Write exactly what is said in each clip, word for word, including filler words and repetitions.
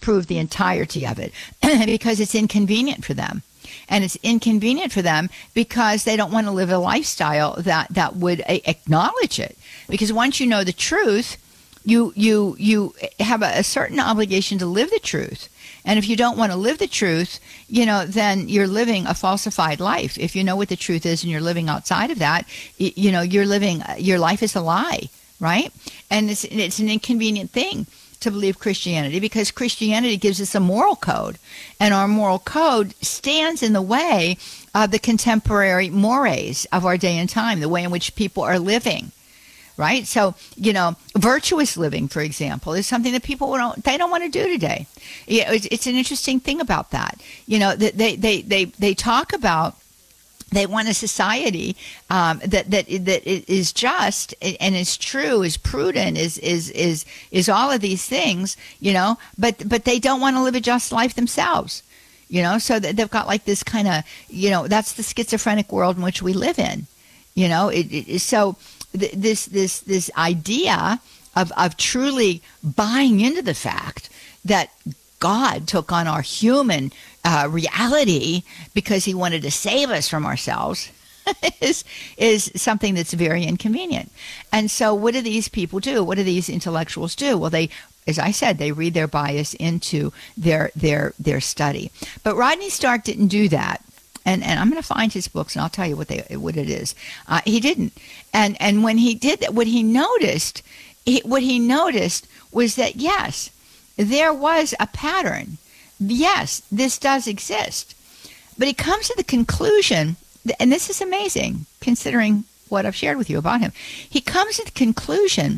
disprove the entirety of it because it's inconvenient for them. And it's inconvenient for them because they don't want to live a lifestyle that, that would a- acknowledge it. Because once you know the truth, you you you have a, a certain obligation to live the truth. And if you don't want to live the truth, you know, then you're living a falsified life. If you know what the truth is and you're living outside of that, you, you know, you're living, your life is a lie, right? And it's it's an inconvenient thing to believe Christianity, because Christianity gives us a moral code, and our moral code stands in the way of the contemporary mores of our day and time, the way in which people are living, right? So, you know, virtuous living, for example, is something that people don't, they don't want to do today. Yeah, it's, it's an interesting thing about that. You know, that they, they, they, they talk about, they want a society um, that that that is just and is true, is prudent, is is is is all of these things, you know. But but they don't want to live a just life themselves, you know. So they've got like this kind of, you know, that's the schizophrenic world in which we live in, you know. It, it, so th- this this this idea of of truly buying into the fact that God took on our human uh, reality because he wanted to save us from ourselves is is something that's very inconvenient. And so what do these people do? What do these intellectuals do? Well, they, as I said, they read their bias into their their their study. But Rodney Stark didn't do that. And and I'm going to find his books and I'll tell you what they what it is. Uh, he didn't. And and when he did that, what he noticed, he, what he noticed was that yes, there was a pattern. Yes, this does exist. But he comes to the conclusion, and this is amazing, considering what I've shared with you about him. He comes to the conclusion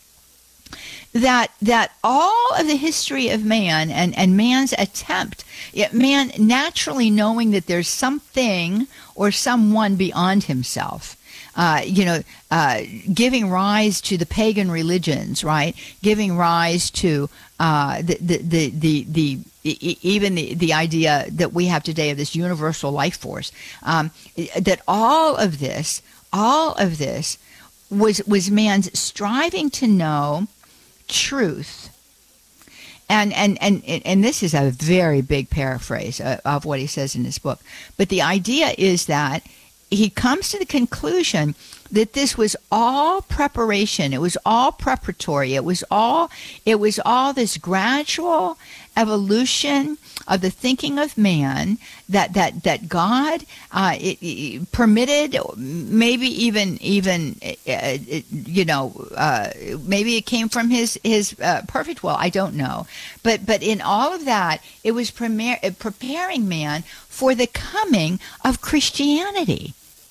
that that all of the history of man and, and man's attempt, yet man naturally knowing that there's something or someone beyond himself, Uh, you know, uh, giving rise to the pagan religions, right? Giving rise to uh, the, the, the, the, the, the, even the, the idea that we have today of this universal life force. Um, that all of this, all of this was, was man's striving to know truth. And, and, and, and this is a very big paraphrase of, of what he says in this book. But the idea is that he comes to the conclusion that this was all preparation. It was all preparatory. It was all, it was all this gradual evolution of the thinking of man that that that God uh, it, it permitted, maybe even even uh, it, you know uh, maybe it came from his his uh, perfect will. I don't know, but but in all of that, it was premier, preparing man for the coming of Christianity.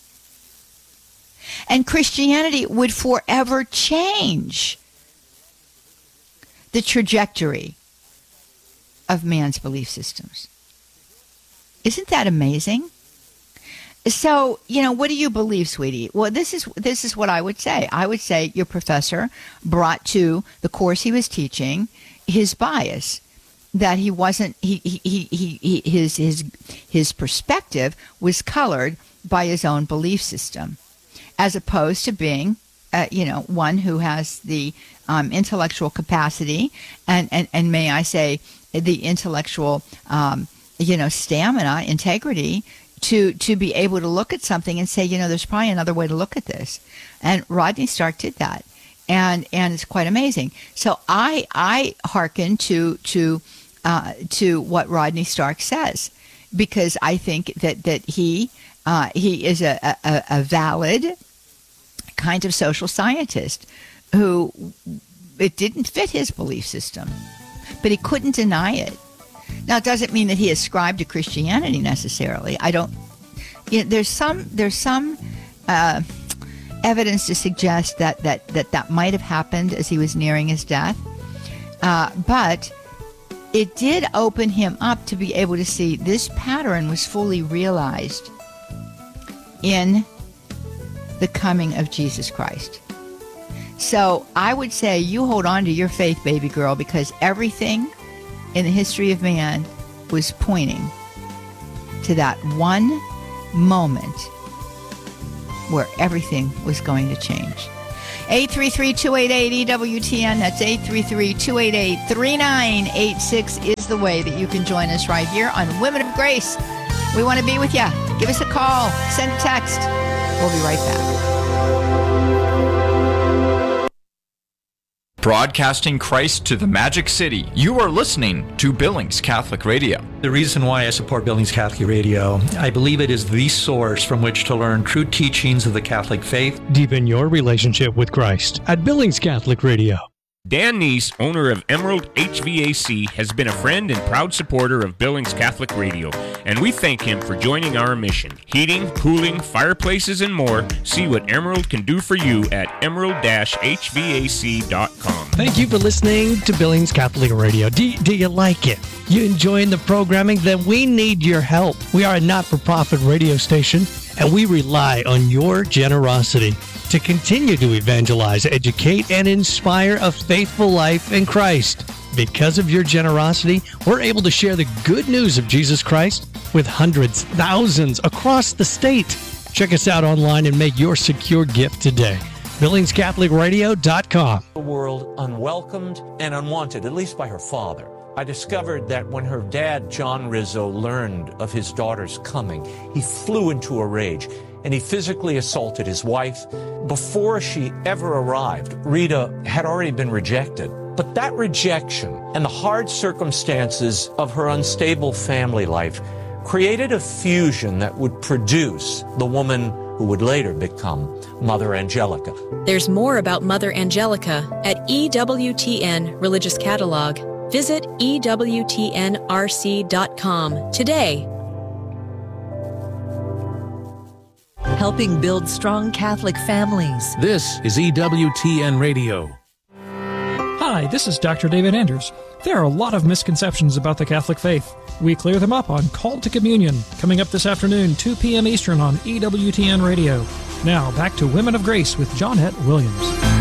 And Christianity would forever change the trajectory of man's belief systems. Isn't that amazing? So, you know, what do you believe, sweetie? Well, this is this is what I would say. I would say your professor brought to the course he was teaching his bias, that he wasn't he he he, he his his his perspective was colored by his own belief system, as opposed to being, uh, you know, one who has the um, intellectual capacity and, and, and may I say, the intellectual, um, you know, stamina, integrity to to be able to look at something and say, you know, there's probably another way to look at this. And Rodney Stark did that, and and it's quite amazing. So I I hearken to to uh, to what Rodney Stark says, because I think that that he uh, he is a, a, a valid kind of social scientist who it didn't fit his belief system, but he couldn't deny it. Now, it doesn't mean that he ascribed to Christianity necessarily. I don't. You know, there's some there's some uh, evidence to suggest that that that that might have happened as he was nearing his death, uh, but it did open him up to be able to see this pattern was fully realized in the coming of Jesus Christ. So I would say you hold on to your faith, baby girl, because everything in the history of man was pointing to that one moment where everything was going to change. eight three three, two eight eight, E W T N. That's eight three three, two eight eight, three nine eight six is is the way that you can join us right here on Women of Grace. We want to be with you. Give us a call. Send a text. We'll be right back. Broadcasting Christ to the Magic City. You are listening to Billings Catholic Radio. The reason why I support Billings Catholic Radio, I believe it is the source from which to learn true teachings of the Catholic faith. Deepen your relationship with Christ at Billings Catholic Radio. Dan Neese, owner of Emerald H V A C, has been a friend and proud supporter of Billings Catholic Radio, and we thank him for joining our mission. Heating, cooling, fireplaces, and more. See what Emerald can do for you at emerald dash h v a c dot com. Thank you for listening to Billings Catholic Radio. Do, do you like it? You enjoying the programming? Then we need your help. We are a not-for-profit radio station, and we rely on your generosity to continue to evangelize, educate, and inspire a faithful life in Christ. Because of your generosity, we're able to share the good news of Jesus Christ with hundreds, thousands across the state. Check us out online and make your secure gift today. Billings Catholic Radio dot com. The world unwelcomed and unwanted, at least by her father. I discovered that when her dad, John Rizzo, learned of his daughter's coming, he flew into a rage and he physically assaulted his wife. Before she ever arrived, Rita had already been rejected. But that rejection and the hard circumstances of her unstable family life created a fusion that would produce the woman who would later become Mother Angelica. There's more about Mother Angelica at E W T N Religious Catalog. Visit E W T N R C dot com today. Helping build strong Catholic families. This is E W T N Radio. Hi, this is Doctor David Anders. There are a lot of misconceptions about the Catholic faith. We clear them up on Call to Communion, coming up this afternoon, two p.m. Eastern on E W T N Radio. Now, back to Women of Grace with Johnette Williams.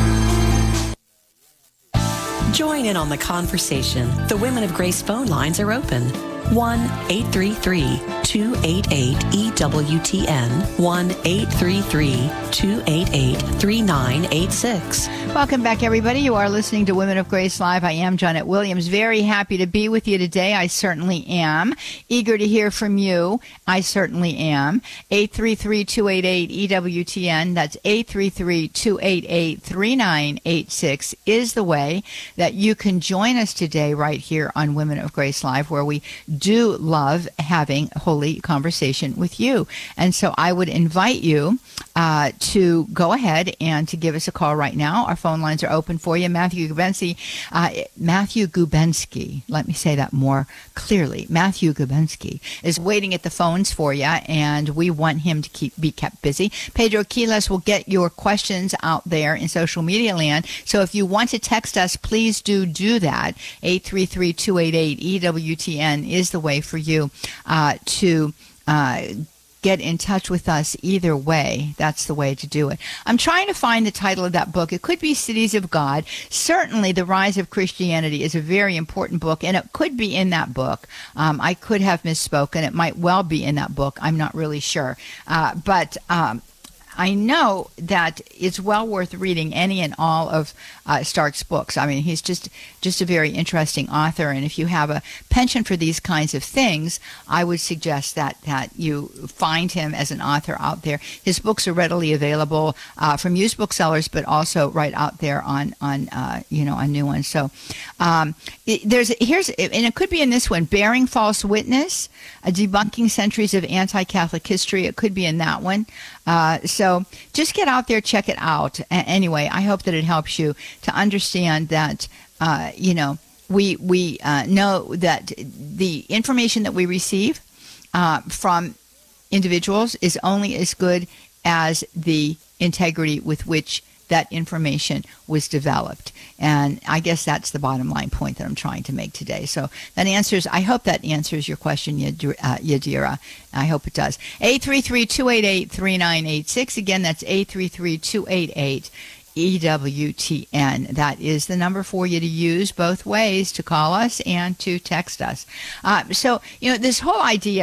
Join in on the conversation. The Women of Grace phone lines are open. one eight three three, two eight eight, E W T N, one eight three three, two eight eight, three nine eight six. Welcome back, everybody. You are listening to Women of Grace Live. I am Johnette Williams. Very happy to be with you today. I certainly am. Eager to hear from you. I certainly am. eight three three, two eight eight, E W T N. That's eight three three, two eight eight, three nine eight six is the way that you can join us today right here on Women of Grace Live, where we do love having holy conversation with you. And so I would invite you uh, to go ahead and to give us a call right now. Our phone lines are open for you. Matthew Gubensky, uh, Matthew Gubensky, let me say that more clearly. Matthew Gubensky is waiting at the phones for you, and we want him to keep be kept busy. Pedro Quiles will get your questions out there in social media land. So if you want to text us, please do do that. eight three three, two eight eight, E W T N is the way for you uh, to uh, get in touch with us either way. That's the way to do it. I'm trying to find the title of that book. It could be Cities of God. Certainly, The Rise of Christianity is a very important book, and it could be in that book. Um, I could have misspoken. It might well be in that book. I'm not really sure. Uh, but um, I know that it's well worth reading any and all of uh, Stark's books. I mean, he's just just a very interesting author, and if you have a penchant for these kinds of things, I would suggest that that you find him as an author out there. His books are readily available uh, from used booksellers, but also right out there on on uh, you know on new ones. So um, it, there's here's and it could be in this one, Bearing False Witness, uh, Debunking Centuries of Anti-Catholic History. It could be in that one. Uh, so just get out there, check it out. A- anyway, I hope that it helps you to understand that, uh, you know, we we uh, know that the information that we receive uh, from individuals is only as good as the integrity with which that information was developed. And I guess that's the bottom line point that I'm trying to make today. So that answers, I hope that answers your question, Yadira. I hope it does. eight three three, two eight eight, three nine eight six. Again, that's eight three three, two eight eight, E W T N. That is the number for you to use both ways, to call us and to text us. Uh, so, you know, this whole idea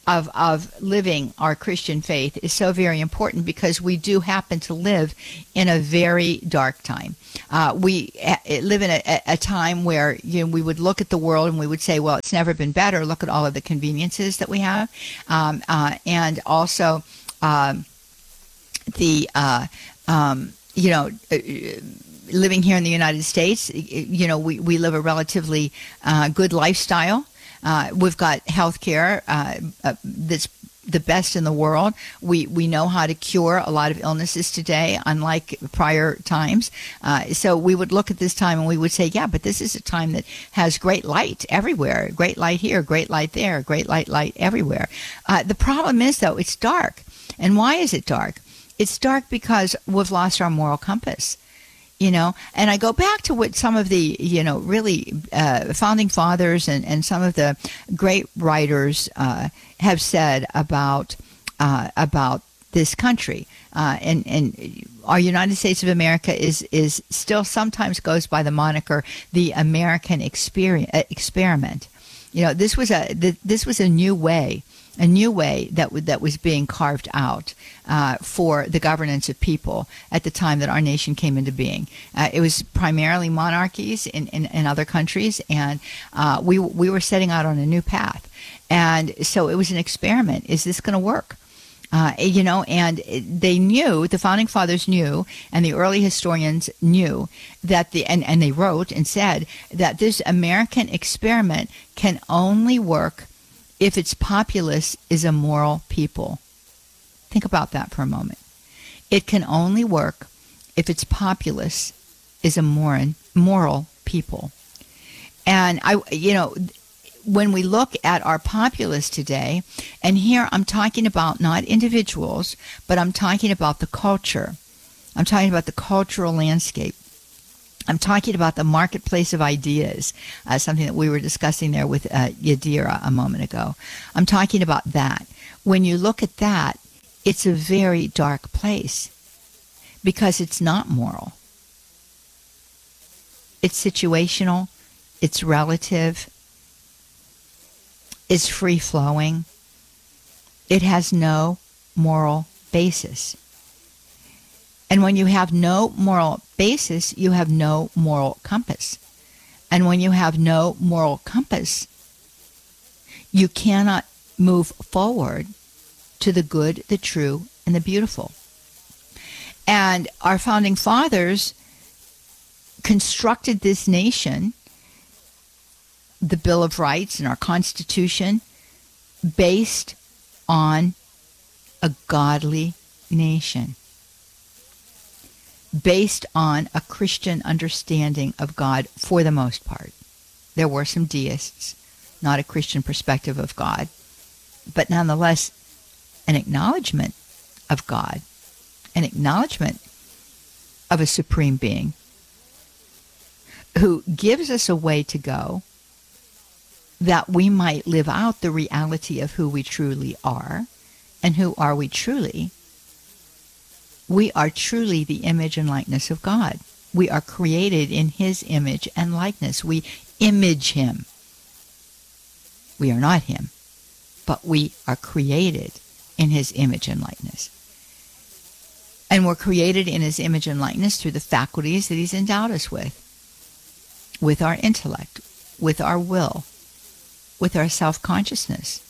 of of living our Christian faith is so very important, because we do happen to live in a very dark time. Uh, we uh, live in a, a time where, you know, we would look at the world and we would say, well, it's never been better. Look at all of the conveniences that we have, um, uh, and also um, the uh, um, you know. Uh, living here in the United States, you know, we, we live a relatively uh, good lifestyle. Uh, we've got health care uh, uh, that's the best in the world. We we know how to cure a lot of illnesses today, unlike prior times. Uh, so we would look at this time and we would say, yeah, but this is a time that has great light everywhere. Great light here, great light there, great light, light everywhere. Uh, the problem is, though, it's dark. And why is it dark? It's dark because we've lost our moral compass. You know, and I go back to what some of the, you know, really uh, founding fathers and, and some of the great writers uh, have said about uh, about this country. Uh, and, and our United States of America is, is still sometimes goes by the moniker the American experience, experiment. You know, this was a this was a new way. A new way that w- that was being carved out uh, for the governance of people at the time that our nation came into being. Uh, it was primarily monarchies in, in, in other countries, and uh, we we were setting out on a new path. And so it was an experiment. Is this going to work? Uh, you know, and they knew, the founding fathers knew, and the early historians knew that the, and, and they wrote and said that this American experiment can only work if its populace is a moral people. Think about that for a moment. It can only work if its populace is a moral, moral people. And I, you know, when we look at our populace today, and here I'm talking about not individuals, but I'm talking about the culture. I'm talking about the cultural landscape. I'm talking about the marketplace of ideas, uh, something that we were discussing there with uh, Yadira a moment ago. I'm talking about that. When you look at that, it's a very dark place because it's not moral. It's situational. It's relative. It's free-flowing. It has no moral basis. And when you have no moral basis, you have no moral compass. And when you have no moral compass, you cannot move forward to the good, the true, and the beautiful. And our founding fathers constructed this nation, the Bill of Rights and our Constitution, based on a godly nation, based on a Christian understanding of God for the most part. There were some deists, not a Christian perspective of God, but nonetheless an acknowledgement of God, an acknowledgement of a supreme being who gives us a way to go that we might live out the reality of who we truly are. And who are we truly? We are truly the image and likeness of God. We are created in his image and likeness. We image him. We are not him, but we are created in his image and likeness. And we're created in his image and likeness through the faculties that he's endowed us with, with our intellect, with our will, with our self-consciousness,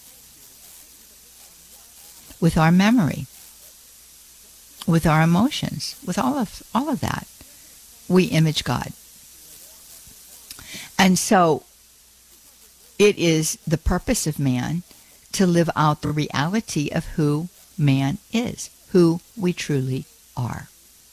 with our memory, with our emotions, with all of all of that. We image God. And so it is the purpose of man to live out the reality of who man is, who we truly are.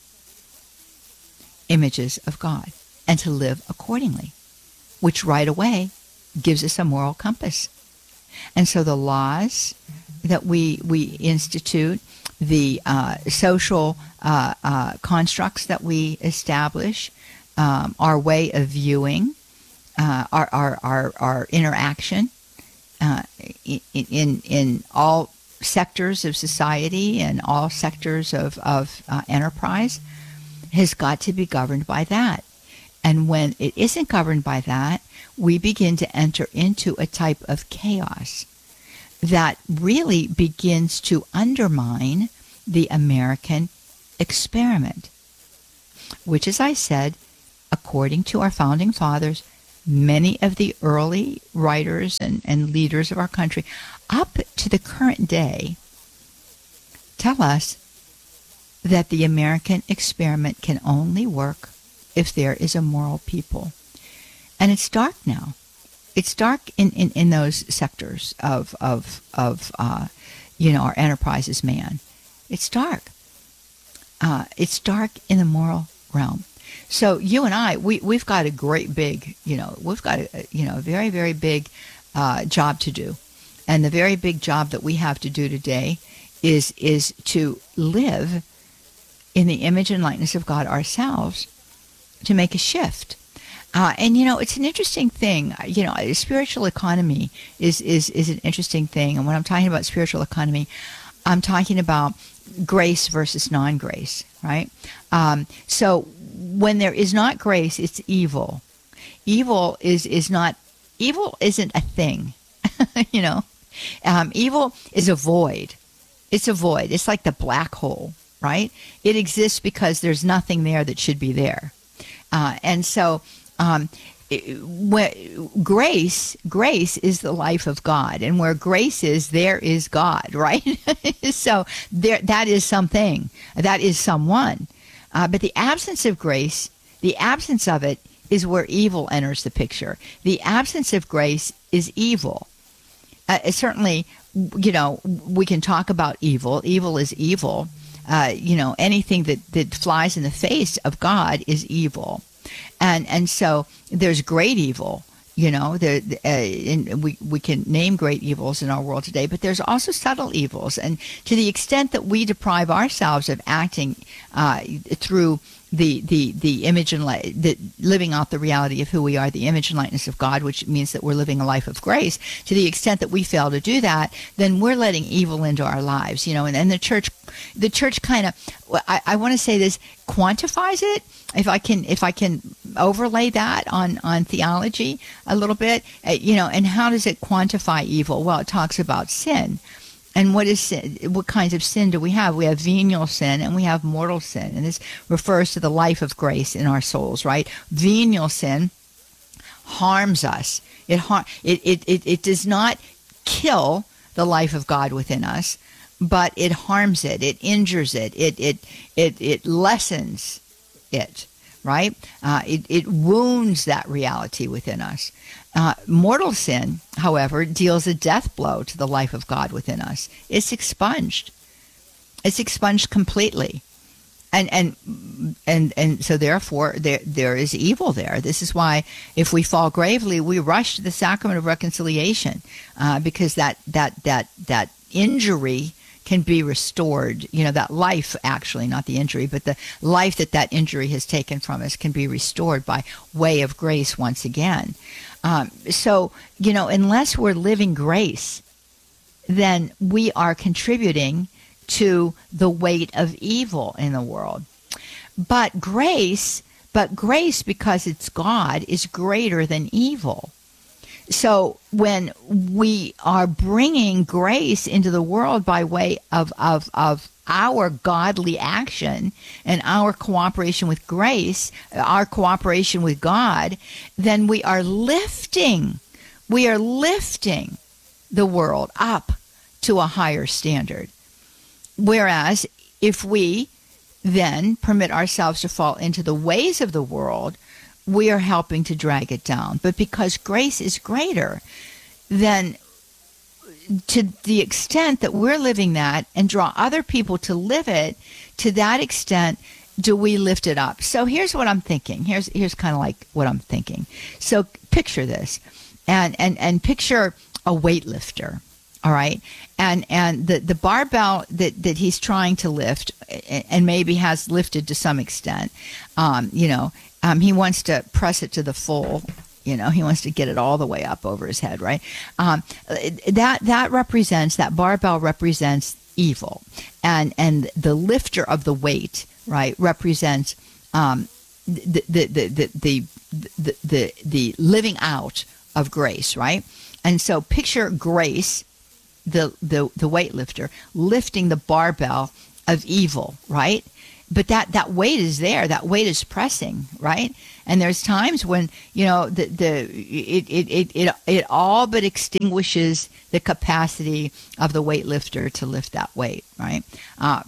Images of God, and to live accordingly, which right away gives us a moral compass. And so the laws that we we institute, the uh, social uh, uh, constructs that we establish, um, our way of viewing, uh, our, our our our interaction uh, in, in in all sectors of society and all sectors of of uh, enterprise has got to be governed by that. And when it isn't governed by that, we begin to enter into a type of chaos. that really begins to undermine the American experiment, which, as I said, according to our founding fathers, many of the early writers and, and leaders of our country up to the current day tell us that the American experiment can only work if there is a moral people. And it's dark now. It's dark in, in, in those sectors of, of, of uh, you know, our enterprise as man. It's dark. Uh, it's dark in the moral realm. So you and I, we, we've got a great big, you know, we've got a, you know, a very, very big uh, job to do. And the very big job that we have to do today is is to live in the image and likeness of God ourselves, to make a shift. Uh, and, you know, it's an interesting thing. You know, spiritual economy is, is, is an interesting thing. And when I'm talking about spiritual economy, I'm talking about grace versus non-grace, right? Um, so when there is not grace, it's evil. Evil is, is not, evil isn't a thing, you know. Um, evil is a void. It's a void. It's like the black hole, right? It exists because there's nothing there that should be there. Uh, and so um, it, where, grace, grace is the life of God. And where grace is, there is God, right? So there, that is something. That is someone. Uh, but the absence of grace, the absence of it is where evil enters the picture. The absence of grace is evil. Uh, certainly, you know, we can talk about evil. Evil is evil. Uh, you know, anything that, that flies in the face of God is evil. And and so there's great evil, you know, there, uh, and we, we can name great evils in our world today, but there's also subtle evils. And to the extent that we deprive ourselves of acting uh, through the the the image and light, the living out the reality of who we are, the image and likeness of God, which means that we're living a life of grace, to the extent that we fail to do that, then we're letting evil into our lives, you know. And, and the church the church kind of, I, I want to say this, quantifies it, if I can if I can overlay that on on theology a little bit, uh, you know. And how does it quantify evil? Well, it talks about sin. And what is sin? What kinds of sin do we have? We have venial sin and we have mortal sin. And this refers to the life of grace in our souls, right? Venial sin harms us. It, har- it, it, it, it does not kill the life of God within us, but it harms it. It injures it. It, it, it, it lessens it, right? Uh, it, it wounds that reality within us. Uh, mortal sin, however, deals a death blow to the life of God within us. It's expunged. It's expunged completely. And and and and so therefore there there is evil there. This is why if we fall gravely, we rush to the sacrament of reconciliation, uh, because that that that that injury can be restored. You know, that life, actually, not the injury, but the life that that injury has taken from us can be restored by way of grace once again. Um, so, you know, unless we're living grace, then we are contributing to the weight of evil in the world. But grace, but grace, because it's God, is greater than evil. So when we are bringing grace into the world by way of, of, of our godly action and our cooperation with grace, our cooperation with God, then we are lifting, we are lifting the world up to a higher standard. Whereas if we then permit ourselves to fall into the ways of the world, we are helping to drag it down. But because grace is greater, then to the extent that we're living that and draw other people to live it, to that extent do we lift it up. So here's what I'm thinking. Here's here's kind of like what I'm thinking. So picture this, and and and picture a weightlifter. All right. And and the, the barbell that, that he's trying to lift, and maybe has lifted to some extent, um, you know, um, he wants to press it to the full, you know, he wants to get it all the way up over his head, right? Um, that that represents, that barbell represents evil. And and the lifter of the weight, right, represents um, the, the, the, the, the, the, the, the living out of grace, right? And so picture grace the, the, the weightlifter, lifting the barbell of evil, right? But that, that weight is there. That weight is pressing, right? And there's times when, you know, the, the it, it, it, it, it all but extinguishes the capacity of the weightlifter to lift that weight, right? Uh,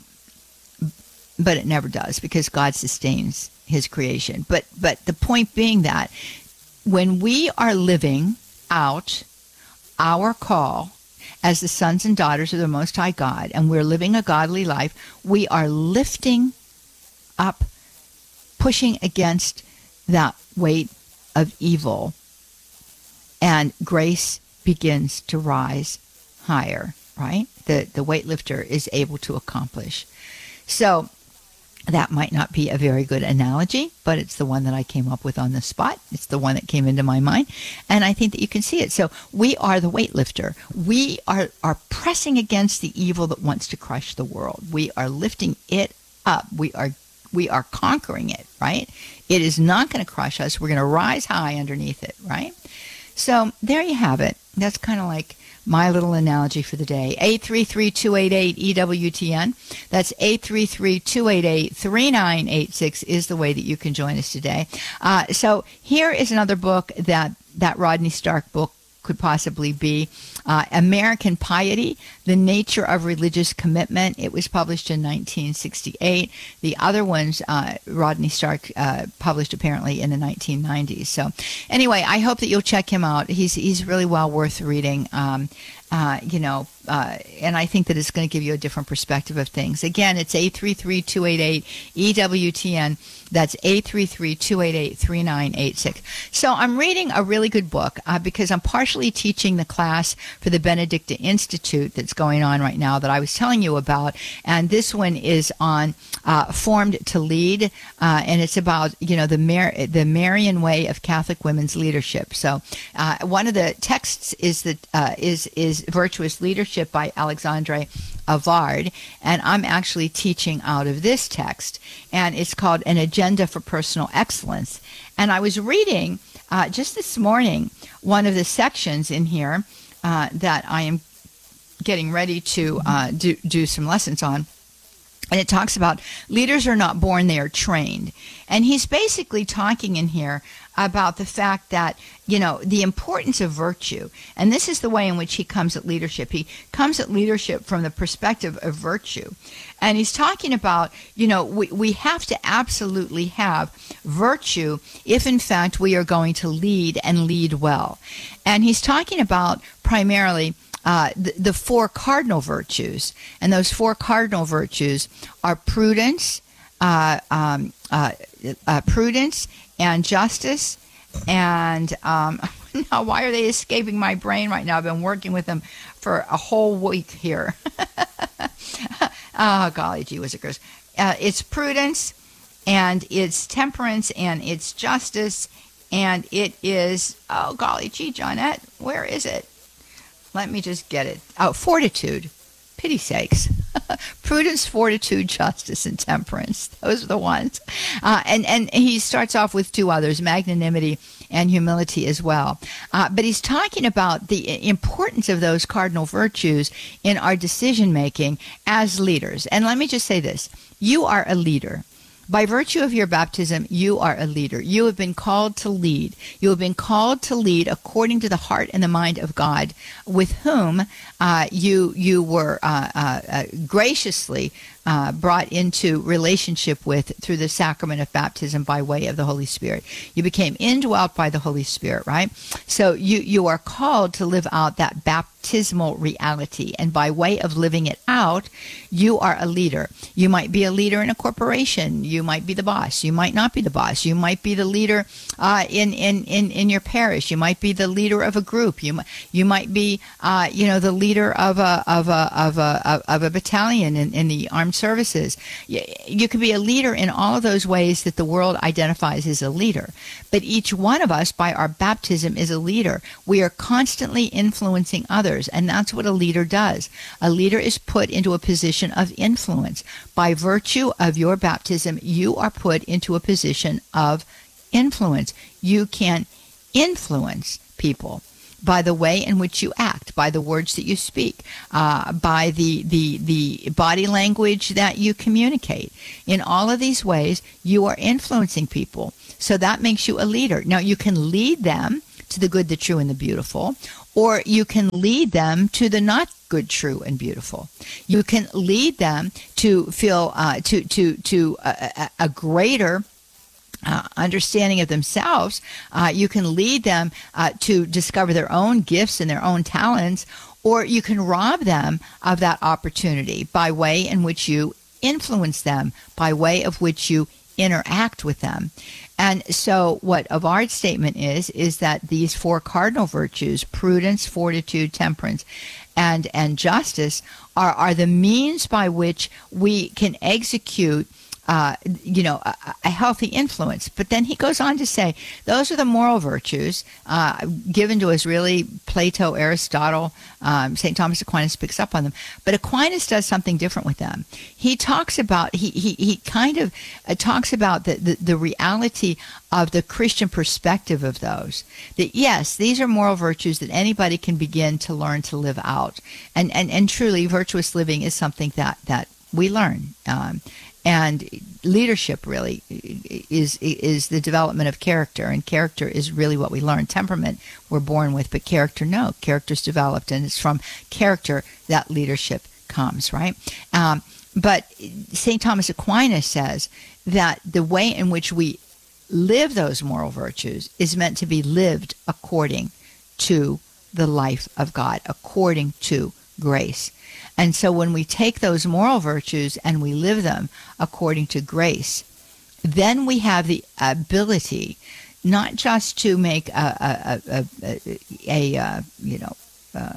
but it never does, because God sustains his creation. But but the point being that when we are living out our call as the sons and daughters of the Most High God, and we're living a godly life, we are lifting up, pushing against that weight of evil, and grace begins to rise higher, right? The, the weightlifter is able to accomplish. So that might not be a very good analogy, but it's the one that I came up with on the spot. It's the one that came into my mind, and I think that you can see it. So we are the weightlifter. We are, are pressing against the evil that wants to crush the world. We are lifting it up. We are we are conquering it, right? It is not going to crush us. We're going to rise high underneath it, right? So there you have it. That's kind of like my little analogy for the day. eight three three, two eight eight, E W T N. That's eight three three, two eight eight, three nine eight six is the way that you can join us today. Uh, so here is another book that that Rodney Stark book could possibly be. Uh, American Piety, The Nature of Religious Commitment. It was published in nineteen sixty-eight. The other ones, uh, Rodney Stark uh, published apparently in the nineteen nineties. So anyway, I hope that you'll check him out. He's he's really well worth reading. Um, uh, you know, uh, and I think that it's going to give you a different perspective of things. Again, it's eight three three, two eight eight, E W T N. That's eight three three, two eight eight, three nine eight six. So I'm reading a really good book uh, because I'm partially teaching the class for the Benedicta Institute that's going on right now that I was telling you about. And this one is on uh, Formed to Lead, uh, and it's about, you know, the Mar- the Marian way of Catholic women's leadership. So uh, one of the texts is that uh, is is Virtuous Leadership by Alexandre Avard, and I'm actually teaching out of this text, and it's called An Agenda for Personal Excellence. And I was reading uh, just this morning one of the sections in here uh, that I am getting ready to uh, do, do some lessons on. And it talks about leaders are not born, they are trained. And he's basically talking in here about the fact that, you know, the importance of virtue. And this is the way in which he comes at leadership. He comes at leadership from the perspective of virtue. And he's talking about, you know, we, we have to absolutely have virtue if, in fact, we are going to lead and lead well. And he's talking about primarily Uh, the, the four cardinal virtues, and those four cardinal virtues are prudence, uh, um, uh, uh, prudence, and justice, and um, now why are they escaping my brain right now? I've been working with them for a whole week here. Oh, golly gee whizzikers. Uh, it's prudence, and it's temperance, and it's justice, and it is, oh, golly gee, Johnette, where is it? Let me just get it. Oh, fortitude. Pity sakes. Prudence, fortitude, justice, and temperance. Those are the ones. Uh, and, and he starts off with two others, magnanimity and humility as well. Uh, but he's talking about the importance of those cardinal virtues in our decision-making as leaders. And let me just say this. You are a leader. By virtue of your baptism, you are a leader. You have been called to lead. You have been called to lead according to the heart and the mind of God, with whom uh, you you were uh, uh, uh, graciously uh, brought into relationship with through the sacrament of baptism by way of the Holy Spirit. You became indwelt by the Holy Spirit, right? So you, you are called to live out that baptismal reality. And by way of living it out, you are a leader. You might be a leader in a corporation. You might be the boss. You might not be the boss. You might be the leader uh, in, in, in, in your parish. You might be the leader of a group. You, you might be, uh, you know, the leader of a, of a, of a, of a battalion in, in the armed services. You, you could be a leader in all of those ways that the world identifies as a leader. But each one of us, by our baptism, is a leader. We are constantly influencing others, and that's what a leader does. A leader is put into a position of influence. By virtue of your baptism, you are put into a position of influence. You can influence people. by the way in which you act, by the words that you speak, uh, by the, the, the body language that you communicate. In all of these ways, you are influencing people. So that makes you a leader. Now, you can lead them to the good, the true, and the beautiful, or you can lead them to the not good, true, and beautiful. You can lead them to feel, uh, to, to, to a, a, a greater Uh, understanding of themselves. Uh, you can lead them uh, to discover their own gifts and their own talents, or you can rob them of that opportunity by way in which you influence them, by way of which you interact with them. And so what Avard's statement is, is that these four cardinal virtues, prudence, fortitude, temperance, and, and justice, are, are the means by which we can execute Uh, you know, a, a healthy influence. But then he goes on to say, those are the moral virtues uh, given to us, really, Plato, Aristotle, um, Saint Thomas Aquinas picks up on them. But Aquinas does something different with them. He talks about, he he, he kind of uh, talks about the, the, the reality of the Christian perspective of those. That, yes, these are moral virtues that anybody can begin to learn to live out. And, and, and truly, virtuous living is something that, that we learn. Um, And leadership really is is the development of character, and character is really what we learn. Temperament we're born with, but character, no. Character's developed, and it's from character that leadership comes, right? Um, but Saint Thomas Aquinas says that the way in which we live those moral virtues is meant to be lived according to the life of God, according to grace. And so when we take those moral virtues and we live them according to grace, then we have the ability not just to make a, a, a, a, a, a you know, uh,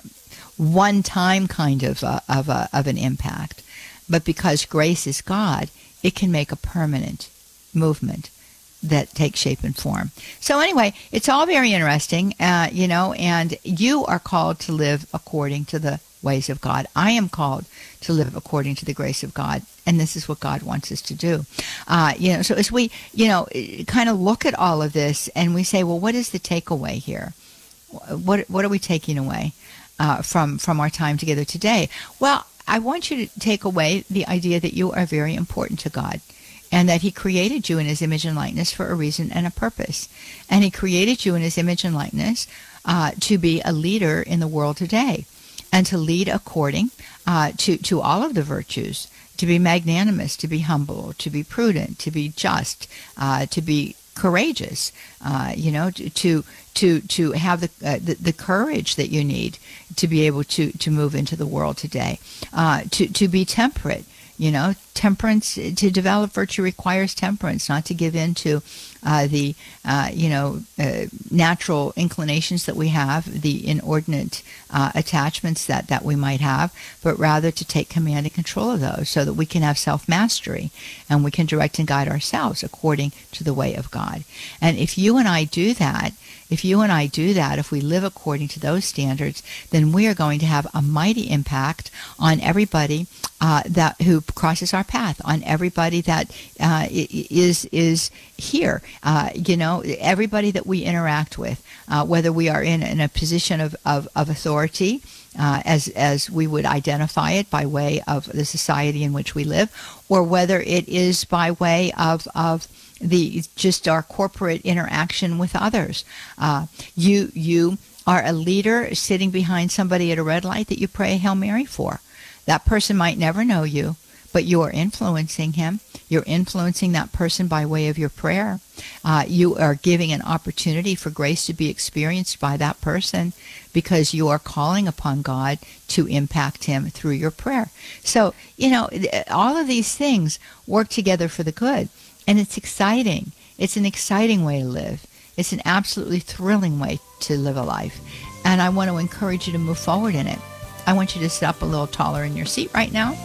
one-time kind of, uh, of, a, of an impact, but because grace is God, it can make a permanent movement that takes shape and form. So anyway, it's all very interesting, uh, you know, and you are called to live according to the ways of God. I am called to live according to the grace of God, and this is what God wants us to do. Uh, you know, so as we, you know, kind of look at all of this and we say, well, what is the takeaway here? What what are we taking away uh, from from our time together today? Well, I want you to take away the idea that you are very important to God, and that he created you in his image and likeness for a reason and a purpose. And he created you in his image and likeness uh, to be a leader in the world today, and to lead according uh, to, to all of the virtues, to be magnanimous, to be humble, to be prudent, to be just, uh, to be courageous, uh, you know, to to to, to have the, uh, the the courage that you need to be able to, to move into the world today, uh, to, to be temperate. You know, temperance, to develop virtue requires temperance, not to give in to uh, the, uh, you know, uh, natural inclinations that we have, the inordinate uh, attachments that, that we might have, but rather to take command and control of those so that we can have self-mastery and we can direct and guide ourselves according to the way of God. And if you and I do that, if you and I do that, if we live according to those standards, then we are going to have a mighty impact on everybody uh, that who crosses our path, on everybody that uh, is is here. Uh, you know, everybody that we interact with, uh, whether we are in, in a position of, of, of authority, uh, as as we would identify it by way of the society in which we live, or whether it is by way of of the just our corporate interaction with others. Uh, you you are a leader sitting behind somebody at a red light that you pray a Hail Mary for. That person might never know you, but you are influencing him. You're influencing that person by way of your prayer. Uh, you are giving an opportunity for grace to be experienced by that person because you are calling upon God to impact him through your prayer. So, you know, all of these things work together for the good. And it's exciting. It's an exciting way to live. It's an absolutely thrilling way to live a life. And I want to encourage you to move forward in it. I want you to sit up a little taller in your seat right now.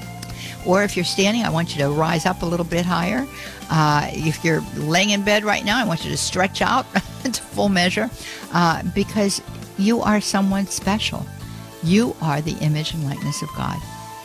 Or if you're standing, I want you to rise up a little bit higher. Uh, if you're laying in bed right now, I want you to stretch out to full measure uh, because you are someone special. You are the image and likeness of God.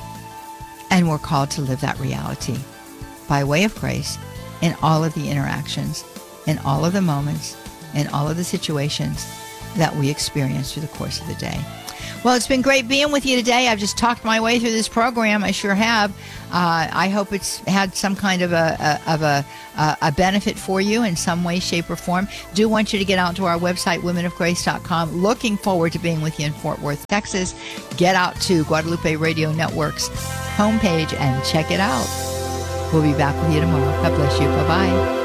And we're called to live that reality by way of grace in all of the interactions, in all of the moments, in all of the situations, that we experience through the course of the day. Well, it's been great being with you today. I've just talked my way through this program. I sure have. Uh, I hope it's had some kind of a, a of a, a benefit for you in some way, shape, or form. Do want you to get out to our website, women of grace dot com. Looking forward to being with you in Fort Worth, Texas. Get out to Guadalupe Radio Network's homepage and check it out. We'll be back with you tomorrow. God bless you. Bye-bye.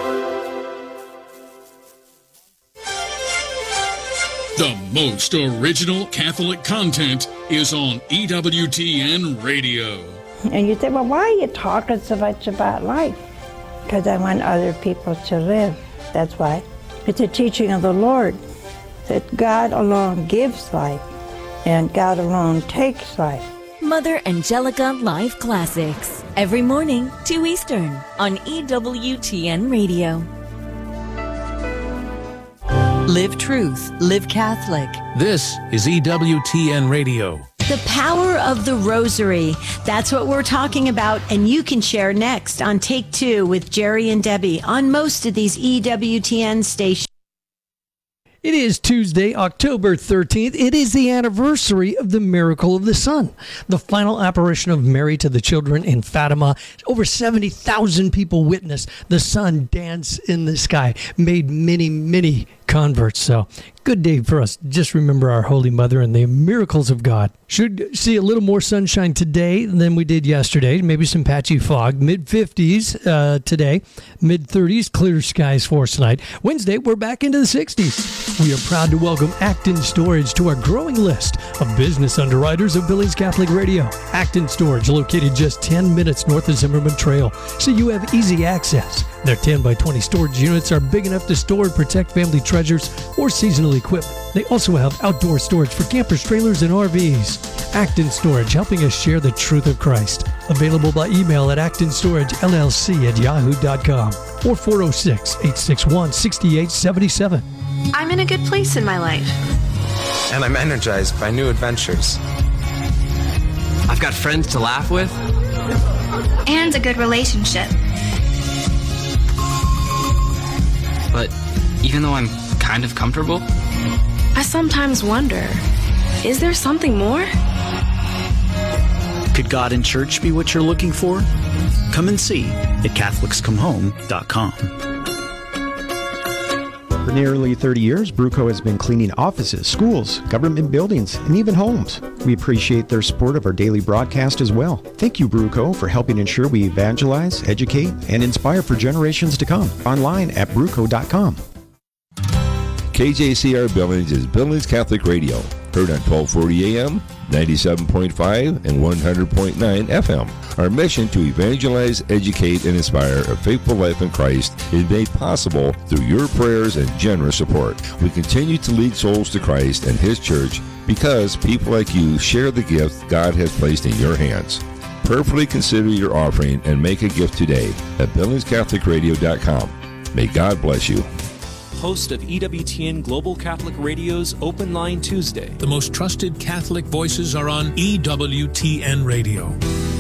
The most original Catholic content is on E W T N Radio. And you say, well, why are you talking so much about life? Because I want other people to live. That's why. It's a teaching of the Lord that God alone gives life and God alone takes life. Mother Angelica Live Classics. Every morning, two Eastern on E W T N Radio. Live truth, live Catholic. This is E W T N Radio. The power of the rosary. That's what we're talking about, and you can share next on Take Two with Jerry and Debbie on most of these E W T N stations. It is Tuesday, October thirteenth. It is the anniversary of the miracle of the sun, the final apparition of Mary to the children in Fatima. Over seventy thousand people witnessed the sun dance in the sky, made many, many converts. So, good day for us. Just remember our Holy Mother and the miracles of God. Should see a little more sunshine today than we did yesterday. Maybe some patchy fog. mid fifties uh, today. mid thirties, clear skies for us tonight. Wednesday, we're back into the sixties. We are proud to welcome Acton Storage to our growing list of business underwriters of Billings Catholic Radio. Acton Storage, located just ten minutes north of Zimmerman Trail, so you have easy access. Their ten by twenty storage units are big enough to store and protect family treasures or seasonal equipment. They also have outdoor storage for campers, trailers, and R Vs. Acton Storage, helping us share the truth of Christ. Available by email at acton storage l l c at yahoo dot com or four oh six, eight six one, six eight seven seven. I'm in a good place in my life. And I'm energized by new adventures. I've got friends to laugh with. And a good relationship. But even though I'm kind of comfortable, I sometimes wonder, is there something more? Could God and church be what you're looking for? Come and see at catholics come home dot com. For nearly thirty years, Bruco has been cleaning offices, schools, government buildings, and even homes. We appreciate their support of our daily broadcast as well. Thank you, Bruco, for helping ensure we evangelize, educate, and inspire for generations to come. Online at bruco dot com. K J C R Billings is Billings Catholic Radio. Heard on twelve forty A M, ninety-seven point five, and one hundred point nine F M. Our mission to evangelize, educate, and inspire a faithful life in Christ is made possible through your prayers and generous support. We continue to lead souls to Christ and His church because people like you share the gift God has placed in your hands. Prayerfully consider your offering and make a gift today at billings catholic radio dot com. May God bless you. Host of E W T N Global Catholic Radio's Open Line Tuesday. The most trusted Catholic voices are on E W T N Radio.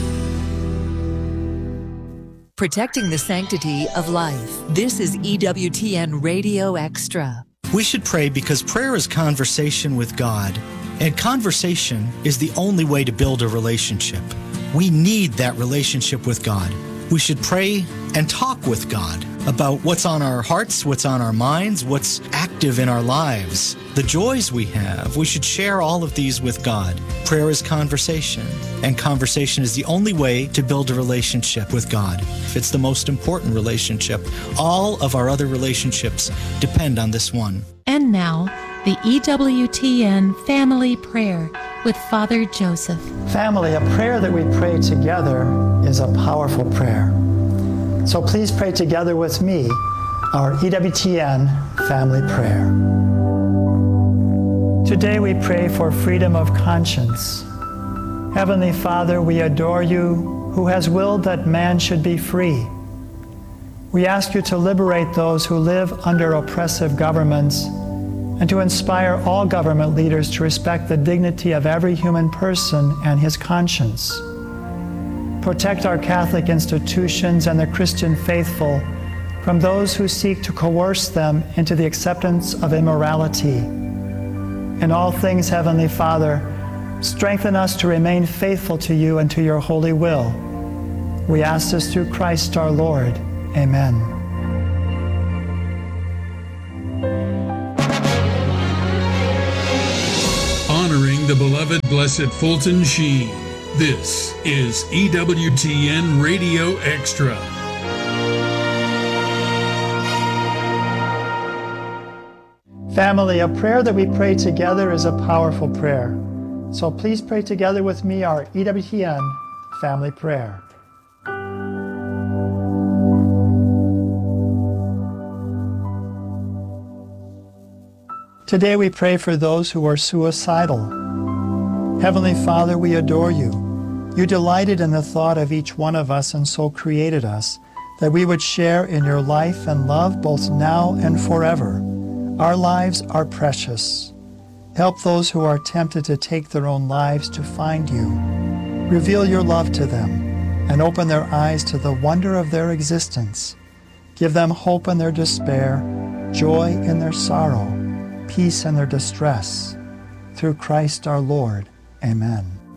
Protecting the sanctity of life. This is E W T N Radio Extra. We should pray because prayer is conversation with God, and conversation is the only way to build a relationship. We need that relationship with God. We should pray and talk with God about what's on our hearts, what's on our minds, what's active in our lives, the joys we have. We should share all of these with God. Prayer is conversation, and conversation is the only way to build a relationship with God. It's the most important relationship. All of our other relationships depend on this one. And now, the E W T N Family Prayer with Father Joseph. Family, a prayer that we pray together is a powerful prayer. So please pray together with me our E W T N Family Prayer. Today we pray for freedom of conscience. Heavenly Father, we adore you, who has willed that man should be free. We ask you to liberate those who live under oppressive governments and to inspire all government leaders to respect the dignity of every human person and his conscience. Protect our Catholic institutions and the Christian faithful from those who seek to coerce them into the acceptance of immorality. In all things, Heavenly Father, strengthen us to remain faithful to you and to your holy will. We ask this through Christ our Lord. Amen. Honoring the beloved Blessed Fulton Sheen. This is E W T N Radio Extra. Family, a prayer that we pray together is a powerful prayer. So please pray together with me our E W T N family prayer. Today we pray for those who are suicidal. Heavenly Father, we adore you. You delighted in the thought of each one of us and so created us, that we would share in your life and love both now and forever. Our lives are precious. Help those who are tempted to take their own lives to find you. Reveal your love to them and open their eyes to the wonder of their existence. Give them hope in their despair, joy in their sorrow, peace in their distress. Through Christ our Lord. Amen.